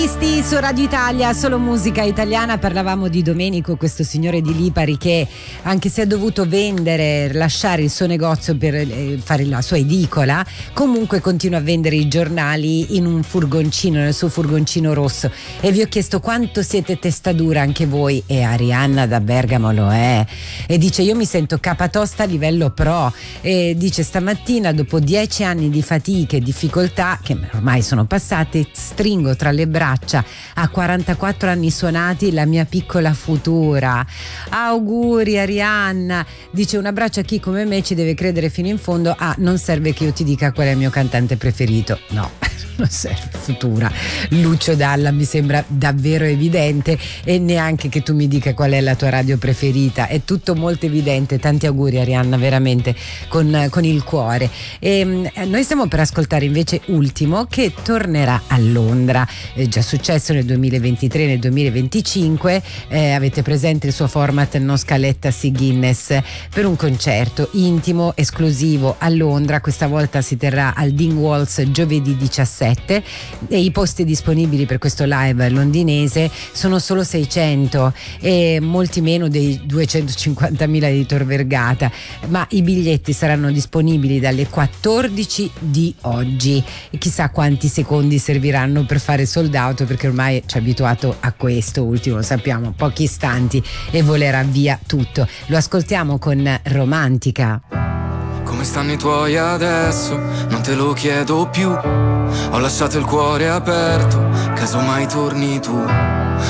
Su Radio Italia, solo musica italiana. Parlavamo di Domenico, questo signore di Lipari che, anche se ha dovuto lasciare il suo negozio per fare la sua edicola, comunque continua a vendere i giornali in un furgoncino, nel suo furgoncino rosso. E vi ho chiesto quanto siete testadura anche voi, e Arianna da Bergamo lo è, e dice: io mi sento capatosta a livello pro, e dice: stamattina, dopo 10 anni di fatiche e difficoltà che ormai sono passate, stringo tra le braccia a 44 anni suonati la mia piccola futura. Auguri Arianna. Dice: un abbraccio a chi come me ci deve credere fino in fondo. Non serve che io ti dica qual è il mio cantante preferito, no. Non serve. Futura Lucio Dalla mi sembra davvero evidente, e neanche che tu mi dica qual è la tua radio preferita, è tutto molto evidente. Tanti auguri Arianna, veramente con il cuore. Noi stiamo per ascoltare invece Ultimo, che tornerà a Londra. È già successo nel 2023 e nel 2025. Avete presente il suo format No Scaletta Si Guinness, per un concerto intimo esclusivo a Londra. Questa volta si terrà al Dean Walls giovedì 17, e i posti disponibili per questo live londinese sono solo 600, e molti meno dei 250.000 di Tor Vergata, ma i biglietti saranno disponibili dalle 14 di oggi, e chissà quanti secondi serviranno per fare sold out, perché ormai ci ha abituato a questo Ultimo, sappiamo, pochi istanti e volerà via tutto. Lo ascoltiamo con Romantica. Come stanno i tuoi adesso? Non te lo chiedo più. Ho lasciato il cuore aperto, casomai torni tu.